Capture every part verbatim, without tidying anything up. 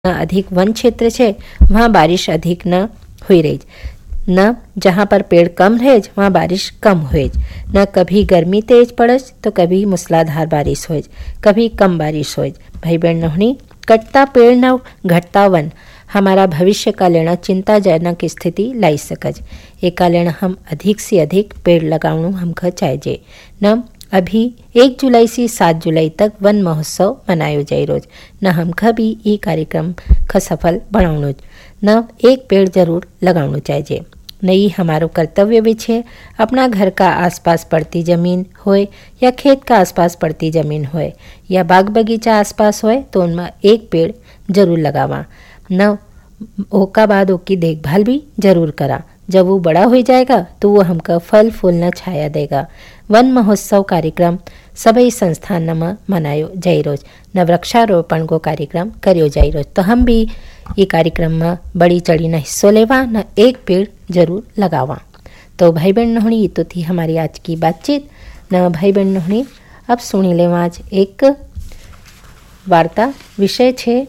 अधिक वन क्षेत्र है वहाँ बारिश अधिक न हुई रही, न जहाँ पर पेड़ कम रहे वहाँ बारिश कम हुए, न कभी गर्मी तेज पड़े तो कभी मूसलाधार बारिश हो, कभी कम बारिश हो। भाई बहन नोहनी, कटता पेड़ न घटता वन हमारा भविष्य का लेना चिंताजनक स्थिति लाई सकज। एका लेना हम अधिक से अधिक पेड़ लगावणु हमका चाहिए। न अभी एक जुलाई से सात जुलाई तक वन महोत्सव मनायो जाए रोज, न हमका भी ये कार्यक्रम का सफल बनावणु, न एक पेड़ जरूर लगावणु चाहिए। नई हमारो कर्तव्य भी है, अपना घर का आसपास पड़ती जमीन होए या खेत का आसपास पड़ती जमीन होए या बाग बगीचा आसपास होए तो उनमें एक पेड़ जरूर लगावा, न ओका बाद ओकी देखभाल भी जरूर करा। जब वो बड़ा हो जाएगा तो वो हमका फल फूल न छाया देगा। वन महोत्सव कार्यक्रम सभी संस्थान में मनायो जाए रोज, न वृक्षारोपण को कार्यक्रम करियो जाए रोज। तो हम भी ये कार्यक्रम में बड़ी चढ़ी न हिस्सो लेवा, न एक पेड़ जरूर लगावा। तो भाई बहन नोहनी, ये तो थी हमारी आज की बातचीत। न भाई बहन नोहनी, अब सुनी लेवा आज एक वार्ता। विषय छे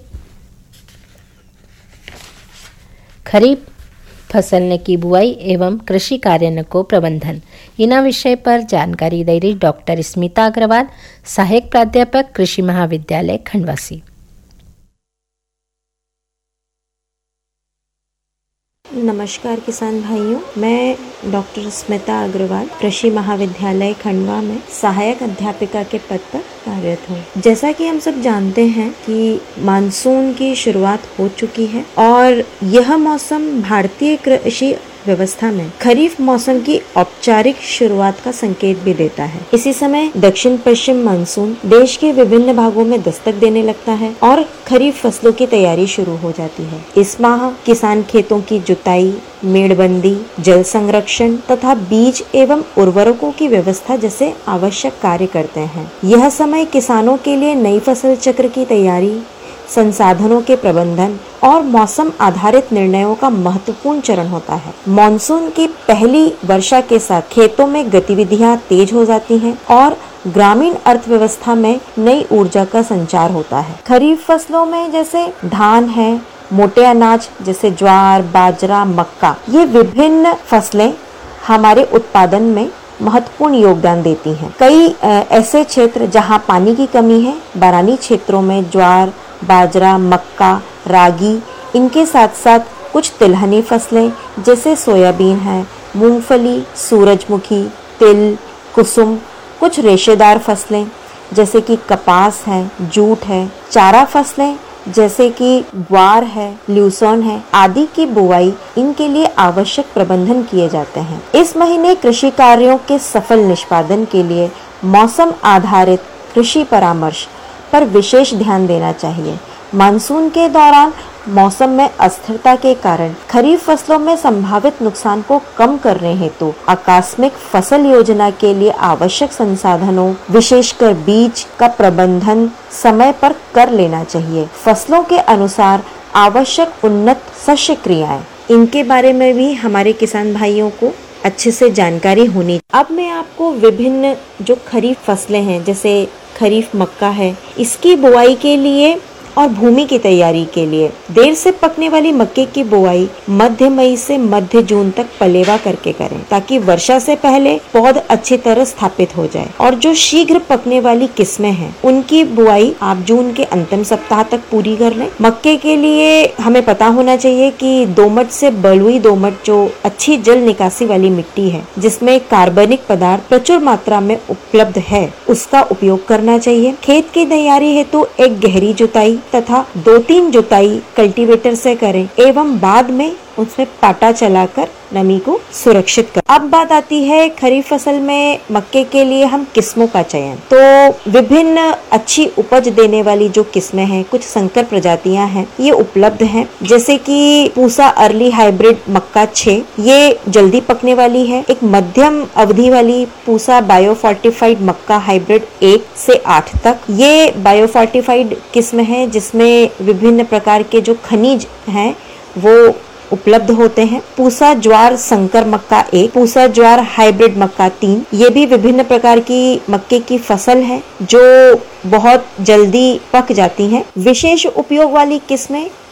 खरीफ फसल की बुआई एवं कृषि कार्य को प्रबंधन। इना विषय पर जानकारी दे रही डॉक्टर स्मिता अग्रवाल, सहायक प्राध्यापक कृषि महाविद्यालय खंडवासी। नमस्कार किसान भाइयों, मैं डॉक्टर स्मिता अग्रवाल कृषि महाविद्यालय खंडवा में सहायक अध्यापिका के पद पर कार्यरत हूँ। जैसा कि हम सब जानते हैं कि मानसून की शुरुआत हो चुकी है और यह मौसम भारतीय कृषि व्यवस्था में खरीफ मौसम की औपचारिक शुरुआत का संकेत भी देता है। इसी समय दक्षिण पश्चिम मानसून देश के विभिन्न भागों में दस्तक देने लगता है और खरीफ फसलों की तैयारी शुरू हो जाती है। इस माह किसान खेतों की जुताई, मेड़बंदी, जल संरक्षण तथा बीज एवं उर्वरकों की व्यवस्था जैसे आवश्यक कार्य करते हैं। यह समय किसानों के लिए नई फसल चक्र की तैयारी, संसाधनों के प्रबंधन और मौसम आधारित निर्णयों का महत्वपूर्ण चरण होता है। मॉनसून की पहली वर्षा के साथ खेतों में गतिविधियां तेज हो जाती हैं और ग्रामीण अर्थव्यवस्था में नई ऊर्जा का संचार होता है। खरीफ फसलों में जैसे धान है, मोटे अनाज जैसे ज्वार, बाजरा, मक्का, ये विभिन्न फसलें हमारे उत्पादन में महत्वपूर्ण योगदान देती हैं। कई ऐसे क्षेत्र जहां पानी की कमी है, बारानी क्षेत्रों में ज्वार, बाजरा, मक्का, रागी, इनके साथ साथ कुछ तिलहनी फसलें जैसे सोयाबीन है, मूंगफली, सूरजमुखी, तिल, कुसुम, कुछ रेशेदार फसलें जैसे कि कपास है, जूट है, चारा फसलें जैसे कि ग्वार है, ल्यूसर्न है आदि की बुआई, इनके लिए आवश्यक प्रबंधन किए जाते हैं। इस महीने कृषि कार्यों के सफल निष्पादन के लिए मौसम आधारित कृषि परामर्श पर विशेष ध्यान देना चाहिए। मानसून के दौरान मौसम में अस्थिरता के कारण खरीफ फसलों में संभावित नुकसान को कम करने हेतु आकस्मिक फसल योजना के लिए आवश्यक संसाधनों, विशेषकर बीज का प्रबंधन समय पर कर लेना चाहिए। फसलों के अनुसार आवश्यक उन्नत शस्य क्रियाएं, इनके बारे में भी हमारे किसान भाइयों को अच्छे से जानकारी होनी। अब मैं आपको विभिन्न जो खरीफ फसलें हैं जैसे खरीफ मक्का है, इसकी बुआई के लिए और भूमि की तैयारी के लिए देर से पकने वाली मक्के की बुआई मध्य मई से मध्य जून तक पलेवा करके करें ताकि वर्षा से पहले पौध अच्छी तरह स्थापित हो जाए। और जो शीघ्र पकने वाली किस्में हैं उनकी बुआई आप जून के अंतिम सप्ताह तक पूरी कर लें। मक्के के लिए हमें पता होना चाहिए कि दोमट से बलुई दोमट, जो अच्छी जल निकासी वाली मिट्टी है जिसमें कार्बनिक पदार्थ प्रचुर मात्रा में उपलब्ध है, उसका उपयोग करना चाहिए। खेत की तैयारी हेतु एक गहरी जुताई तथा दो तीन जुताई कल्टीवेटर से करें एवं बाद में उसमें पाटा चलाकर नमी को सुरक्षित कर। अब बात आती है खरीफ फसल में मक्के के लिए हम किस्मों का चयन। तो विभिन्न अच्छी उपज देने वाली जो किस्में हैं, कुछ संकर प्रजातियां हैं, ये उपलब्ध हैं जैसे कि पूसा अर्ली हाइब्रिड मक्का छह, ये जल्दी पकने वाली है। एक मध्यम अवधि वाली पूसा बायो फोर्टिफाइड मक्का हाइब्रिड एक से आठ तक, ये बायो फोर्टिफाइड किस्म है जिसमें विभिन्न प्रकार के जो खनिज हैं वो उपलब्ध होते हैं। पूसा ज्वार संकर मक्का एक, पूसा ज्वार हाइब्रिड मक्का तीन, ये भी विभिन्न प्रकार की मक्के की फसल है जो बहुत जल्दी पक जाती हैं। विशेष उपयोग वाली किस्में